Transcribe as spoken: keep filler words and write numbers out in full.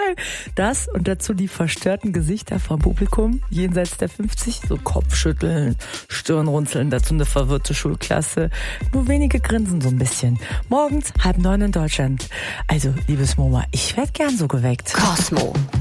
geil. Das und dazu die verstörten Gesichter vom Publikum jenseits der fünfzig. So Kopfschütteln, Stirnrunzeln, dazu eine verwirrte Schulklasse. Nur wenige grinsen so ein bisschen. Morgens halb neun in Deutschland. Also, liebes Moma, ich werd gern so geweckt. Cosmo.